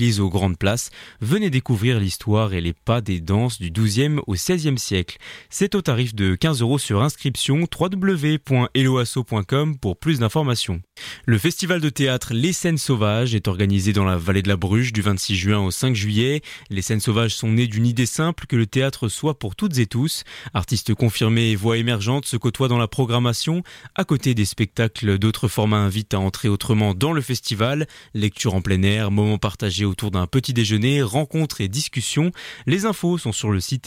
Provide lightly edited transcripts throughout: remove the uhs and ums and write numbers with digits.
aux grandes places. Venez découvrir l'histoire et les pas des danses du XIIe au XVIe siècle. C'est au tarif de 15 € sur inscription, www.helloasso.com pour plus d'informations. Le festival de théâtre Les Scènes Sauvages est organisé dans la vallée de la Bruche du 26 juin au 5 juillet. Les Scènes Sauvages sont nées d'une idée simple, que le théâtre soit pour toutes et tous. Artistes confirmés et voix émergentes se côtoient dans la programmation. À côté des spectacles, d'autres formats invitent à entrer autrement dans le festival. Lecture en plein air, moments partagés autour d'un petit déjeuner, rencontres et discussions. Les infos sont sur le site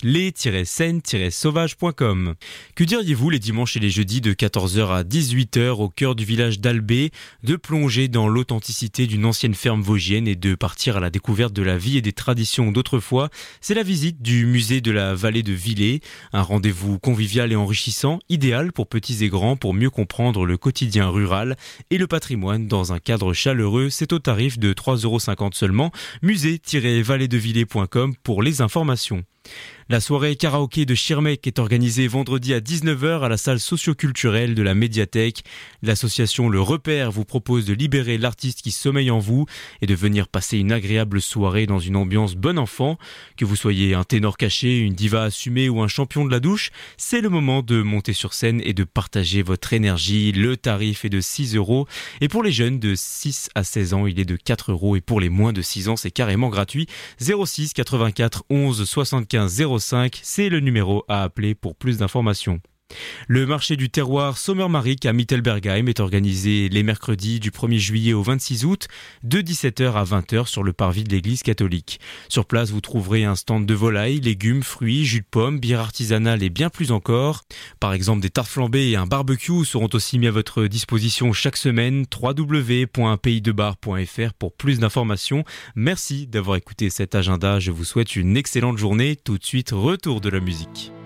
les-scènes-sauvages.com. Que diriez-vous les dimanches et les jeudis de 14h à 18h au cœur du village d'Albé, de plonger dans l'authenticité d'une ancienne ferme vosgienne et de partir à la découverte de la vie et des traditions d'autrefois? C'est la visite du musée de la vallée de Villers, un rendez-vous convivial et enrichissant, idéal pour petits et grands pour mieux comprendre le quotidien rural et le patrimoine dans un cadre chaleureux. C'est au tarif de 3,50 € seulement. musée-valleedevillers.com pour les informations. La soirée karaoké de Schirmeck est organisée vendredi à 19h à la salle socio-culturelle de la médiathèque. L'association Le Repère vous propose de libérer l'artiste qui sommeille en vous et de venir passer une agréable soirée dans une ambiance bon enfant. Que vous soyez un ténor caché, une diva assumée ou un champion de la douche, c'est le moment de monter sur scène et de partager votre énergie. Le tarif est de 6 € et pour les jeunes de 6 à 16 ans, il est de 4 € et pour les moins de 6 ans, c'est carrément gratuit. 06 84 11 75 05, c'est le numéro à appeler pour plus d'informations. Le marché du terroir Sommermark à Mittelbergheim est organisé les mercredis du 1er juillet au 26 août de 17h à 20h sur le parvis de l'église catholique. Sur place, vous trouverez un stand de volailles, légumes, fruits, jus de pommes, bière artisanale et bien plus encore. Par exemple, des tartes flambées et un barbecue seront aussi mis à votre disposition chaque semaine. www.paysdebar.fr pour plus d'informations. Merci d'avoir écouté cet agenda. Je vous souhaite une excellente journée. Tout de suite, retour de la musique.